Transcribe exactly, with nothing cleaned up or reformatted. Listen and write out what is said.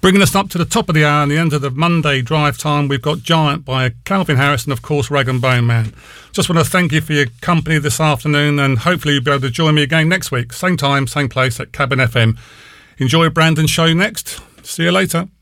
Bringing us up to the top of the hour and the end of the Monday drive time, we've got Giant by Calvin Harris and, of course, Rag and Bone Man. Just want to thank you for your company this afternoon, and hopefully you'll be able to join me again next week. Same time, same place at Cabin F M. Enjoy Brandon's show next. See you later.